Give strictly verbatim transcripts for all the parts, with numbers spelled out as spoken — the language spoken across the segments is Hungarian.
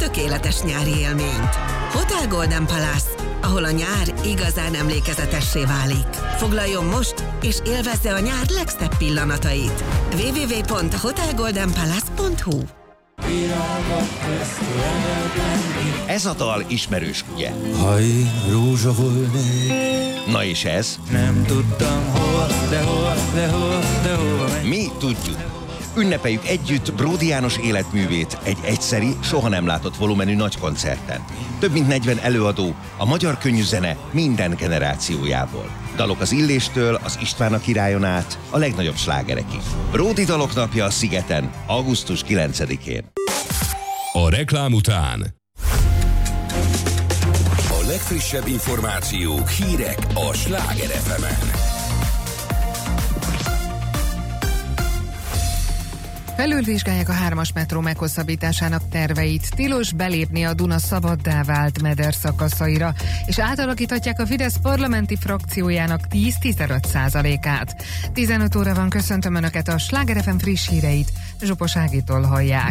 tökéletes nyári élményt. Hotel Golden Palace, ahol a nyár igazán emlékezetessé válik. Foglaljon most, és élvezze a nyár legszebb pillanatait. double-u double-u double-u pont hotel golden palace pont hu. Ez a dal ismerős, ugye? Ha én rózsa volnék. Na és ez? Nem tudtam hol, de hol, de hol, de hol. Mi tudjuk. Ünnepeljük együtt Bródi János életművét egy egyszeri, soha nem látott volumenű nagy koncerten. Több mint negyven előadó a magyar könnyűzene minden generációjából. Dalok az Illéstől, az István a királyon át, a legnagyobb slágerekig. Bródi Dalok napja a Szigeten, augusztus kilencedikén. A reklám után a legfrissebb információk, hírek a Sláger ef emen. Felülvizsgálják a hármas metró meghosszabbításának terveit, tilos belépni a Duna szabaddá vált meder szakaszaira, és átalakíthatják a Fidesz parlamenti frakciójának tíz-tizenöt százalékát. tizenöt óra van, köszöntöm Önöket, a Sláger ef em friss híreit Zsupos Ágitól hallják.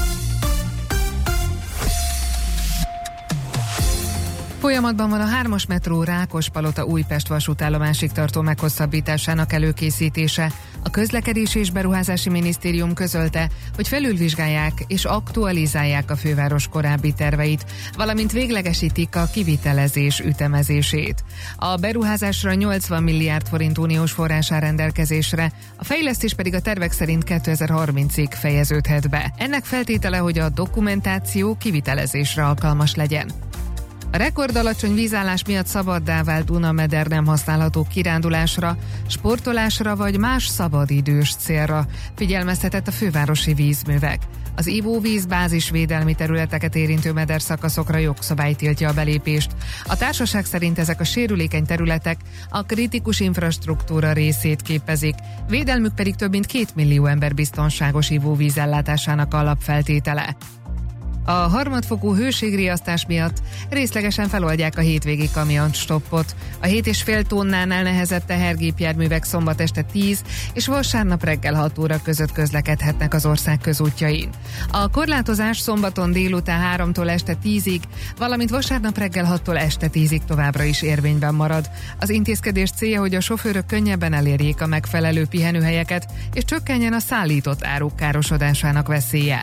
Folyamatban van a hármas metró Rákospalota-Újpest vasútállomásig tartó meghosszabbításának előkészítése. A Közlekedési és Beruházási Minisztérium közölte, hogy felülvizsgálják és aktualizálják a főváros korábbi terveit, valamint véglegesítik a kivitelezés ütemezését. A beruházásra nyolcvan milliárd forint uniós forrás áll rendelkezésre, a fejlesztés pedig a tervek szerint kétezer-harmincig fejeződhet be. Ennek feltétele, hogy a dokumentáció kivitelezésre alkalmas legyen. A rekordalacsony vízállás miatt szabaddá vált Duna-meder nem használható kirándulásra, sportolásra vagy más szabadidős célra, figyelmeztetett a fővárosi vízművek. Az ivóvíz bázisvédelmi területeket érintő mederszakaszokra jogszabály tiltja a belépést. A társaság szerint ezek a sérülékeny területek a kritikus infrastruktúra részét képezik, védelmük pedig több mint két millió ember biztonságos ivóvízellátásának alapfeltétele. A harmadfokú hőségriasztás miatt részlegesen feloldják a hétvégi kamionstoppot. A hét és fél tonnánál nehezebb tehergépjárművek szombat este tíz és vasárnap reggel hat óra között közlekedhetnek az ország közútjain. A korlátozás szombaton délután háromtól este tízig, valamint vasárnap reggel hattól este tízig továbbra is érvényben marad. Az intézkedés célja, hogy a sofőrök könnyebben elérjék a megfelelő pihenőhelyeket, és csökkenjen a szállított áruk károsodásának veszélye.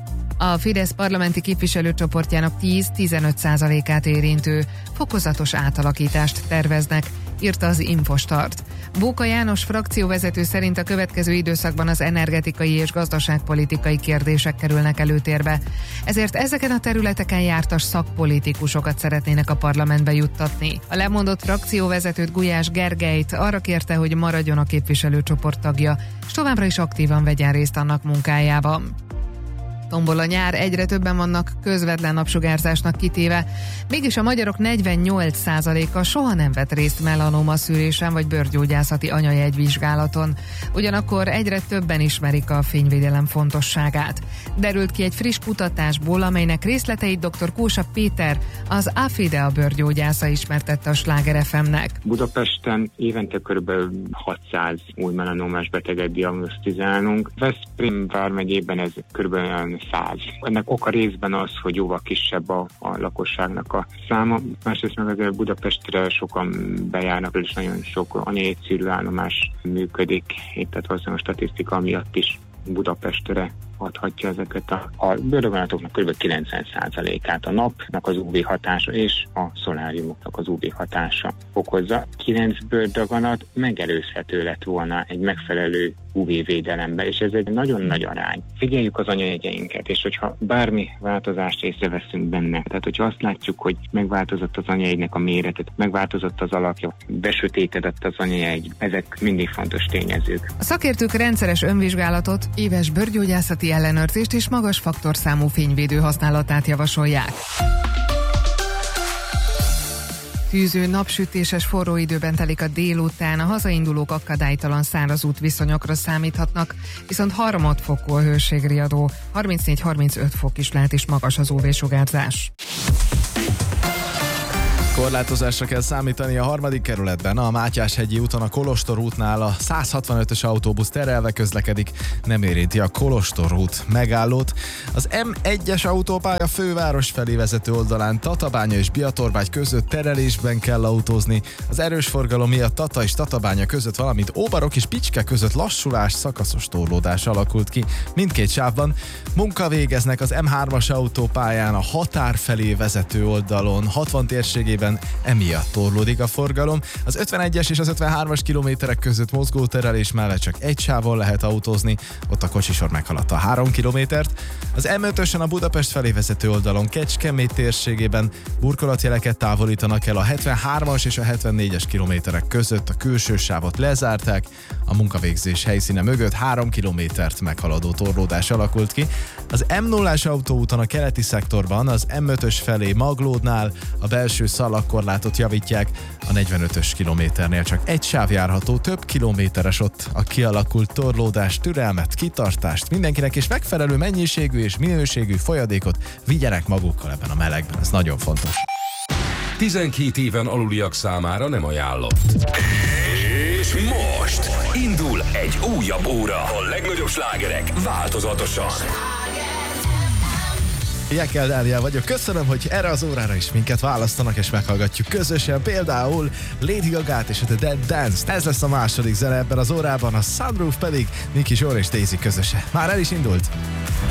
A Fidesz parlamenti képviselőcsoportjának tíz-tizenöt százalékát érintő fokozatos átalakítást terveznek, írta az Infostart. Bóka János frakcióvezető szerint a következő időszakban az energetikai és gazdaságpolitikai kérdések kerülnek előtérbe, ezért ezeken a területeken jártas szakpolitikusokat szeretnének a parlamentbe juttatni. A lemondott frakcióvezetőt, Gulyás Gergelyt arra kérte, hogy maradjon a képviselőcsoport tagja, és továbbra is aktívan vegyen részt annak munkájában. Tombol a nyár, egyre többen vannak közvetlen napsugárzásnak kitéve, mégis a magyarok negyvennyolc százaléka soha nem vett részt melanoma szűrésen vagy bőrgyógyászati anyajegyvizsgálaton. Ugyanakkor egyre többen ismerik a fényvédelem fontosságát. Derült ki egy friss kutatásból, amelynek részleteit dr. Kósa Péter, az Afidea bőrgyógyásza ismertette a Sláger ef emnek. Budapesten évente kb. hatszáz új melanomás beteget diagnosztizálunk. Veszprém vármegyében ez kb. száz. Ennek oka részben az, hogy jóval kisebb a, a lakosságnak a száma. Másrészt meg azért Budapestre sokan bejárnak, és nagyon sok anyajegyszűrő állomás működik. Itt tehát valószínűleg a statisztika miatt is Budapestre adhatja ezeket a, a bőrdaganatoknak kb. kilencven százalékát a napnak az ú vé hatása és a szoláriumoknak az ú vé hatása okozza. kilenc bőrdaganat megelőzhető lett volna egy megfelelő ú vé védelembe, és ez egy nagyon nagy arány. Figyeljük az anyajegyeinket, és hogyha bármi változást észreveszünk benne, tehát hogyha azt látjuk, hogy megváltozott az anyajegynek a méretet, megváltozott az alakja, besötétedett az anyajegy, ezek mindig fontos tényezők. A szakértők rendszeres önvizsgálatot, éves bőrgyógyászati ellenőrzést és magas faktorszámú fényvédő használatát javasolják. Tűző, napsütéses forró időben telik a délután, a hazaindulók akadálytalan száraz útviszonyokra számíthatnak, viszont harmadfokú a hőségriadó, harmincnégy-harmincöt fok is lehet, és magas az ú vé-sugárzás. Korlátozásra kell számítani a harmadik kerületben. A Mátyás-hegyi úton a Kolostor útnál a száz hatvanötös autóbusz terelve közlekedik, nem érinti a Kolostor út megállót. Az em egyes autópálya főváros felé vezető oldalán Tatabánya és Biatorvágy között terelésben kell autózni. Az erős forgalom miatt Tata és Tatabánya között, valamint Óbarok és Picske között lassulás, szakaszos torlódás alakult ki mindkét sávban. Munka végeznek az em hármas autópályán a határ felé vezető oldalon, hatvan térségében, emiatt torlódik a forgalom. Az ötvenegyes és az ötvenhármas kilométerek között mozgó terelés mellett csak egy sávon lehet autózni, ott a kocsisor meghaladta a három kilométert. Az em ötösen a Budapest felé vezető oldalon Kecskemét térségében burkolatjeleket távolítanak el, a hetvenhármas és a hetvennégyes kilométerek között a külső sávot lezárták, a munkavégzés helyszíne mögött három kilométert meghaladó torlódás alakult ki. Az em nullás autóúton a keleti szektorban az em ötös felé Maglódnál a belső szalagkorlátot javítják, a negyvenötös kilométernél csak egy sáv járható, több kilométeres ott a kialakult torlódás, türelmet, kitartást mindenkinek, és megfelelő mennyiségű és minőségű folyadékot vigyenek magukkal ebben a melegben, ez nagyon fontos. tizenkét éven aluliak számára nem ajánlott. És most indul egy újabb óra. A legnagyobb slágerek változatosan. Jekel Dániel vagyok, köszönöm, hogy erre az órára is minket választanak, és meghallgatjuk közösen például Lady Gagát és a The Dead Dance-t. Ez lesz a második zene ebben az órában, a Sunroof pedig Nicky Zsór és Daisy közöse. Már el is indult.